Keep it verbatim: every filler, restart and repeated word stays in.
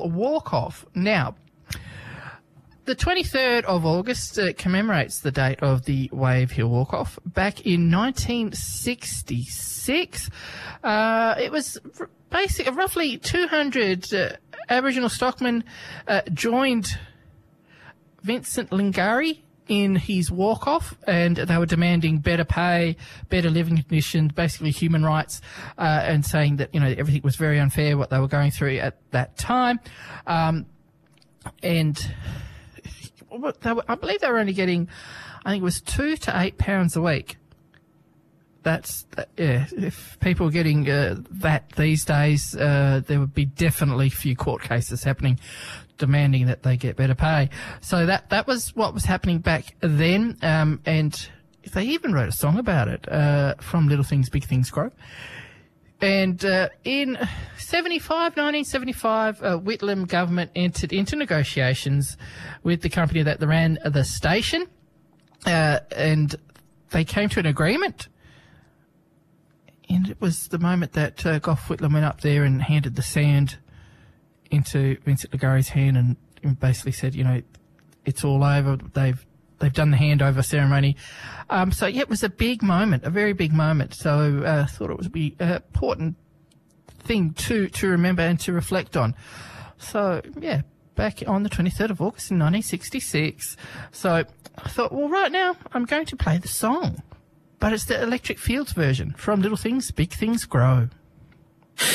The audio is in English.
walk-off. Now, the twenty-third of August uh, commemorates the date of the Wave Hill Walk-Off. Back in nineteen sixty-six, uh, it was r- basically roughly two hundred uh, Aboriginal stockmen uh, joined Vincent Lingiari in his walk-off, and they were demanding better pay, better living conditions, basically human rights, uh, and saying that, you know, everything was very unfair, what they were going through at that time. Um, and they were, I believe they were only getting, I think it was two to eight pounds a week. That's, yeah, if people were getting uh, that these days, uh, there would be definitely a few court cases happening demanding that they get better pay. So that that was what was happening back then, um, and they even wrote a song about it, uh, From Little Things, Big Things Grow. And uh, in seventy-five, nineteen seventy-five, uh, Whitlam government entered into negotiations with the company that ran the station, uh, and they came to an agreement. And it was the moment that uh, Gough Whitlam went up there and handed the sand into Vincent Lingiari's hand and, and basically said, you know, it's all over. They've they've done the handover ceremony. Um, so, yeah, it was a big moment, a very big moment. So I uh, thought it would be an important thing to, to remember and to reflect on. So, yeah, back on the twenty-third of August in nineteen sixty-six. So I thought, well, right now I'm going to play the song. But it's the Electric Fields version, From Little Things, Big Things Grow.